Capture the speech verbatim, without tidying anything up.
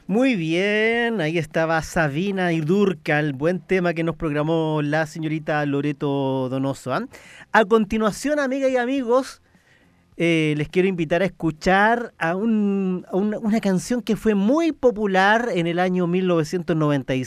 Muy bien, ahí estaba Sabina y Durcal, buen tema que nos programó la señorita Loreto Donoso. ¿Ah? A continuación, amigas y amigos, eh, les quiero invitar a escuchar a, un- a una, una canción que fue muy popular en el año mil novecientos noventa y